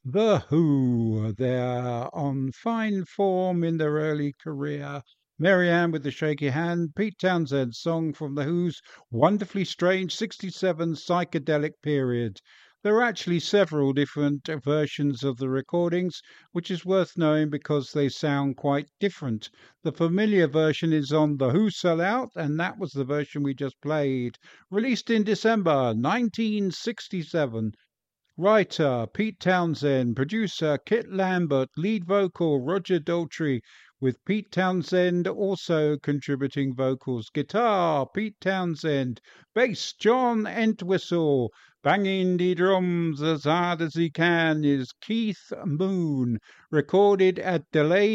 The Who, they're on fine form in their early career. Mary Ann with the Shaky Hand, Pete Townsend song from The Who's wonderfully strange 67 psychedelic period. There are actually several different versions of the recordings, which is worth knowing because they sound quite different. The familiar version is on The Who Sell Out, and that was the version we just played, released in December 1967. Writer Pete Townsend, producer Kit Lambert, lead vocal Roger Daltrey, with Pete Townsend also contributing vocals. Guitar Pete Townsend, bass John Entwistle, banging the drums as hard as he can is Keith Moon, recorded at Delay